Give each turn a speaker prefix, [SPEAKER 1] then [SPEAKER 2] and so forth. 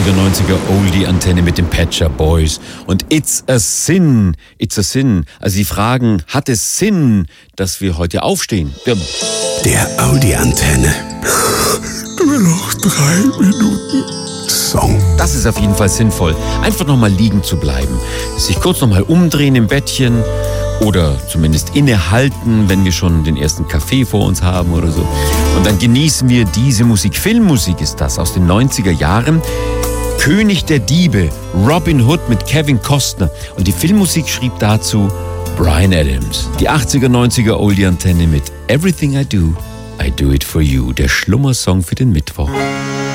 [SPEAKER 1] 80er, 90er Oldie-Antenne mit den Pet Shop Boys. Und It's a Sin. Also Sie fragen, hat es Sinn, dass wir heute aufstehen?
[SPEAKER 2] Der Audi-Antenne. Nur noch 3 Minuten Song.
[SPEAKER 1] Das ist auf jeden Fall sinnvoll. Einfach nochmal liegen zu bleiben. Sich kurz nochmal umdrehen im Bettchen. Oder zumindest innehalten, wenn wir schon den ersten Kaffee vor uns haben oder so. Und dann genießen wir diese Musik. Filmmusik ist das aus den 90er Jahren. König der Diebe, Robin Hood mit Kevin Costner. Und die Filmmusik schrieb dazu Bryan Adams. Die 80er, 90er Oldie-Antenne mit Everything I Do It For You. Der Schlummersong für den Mittwoch.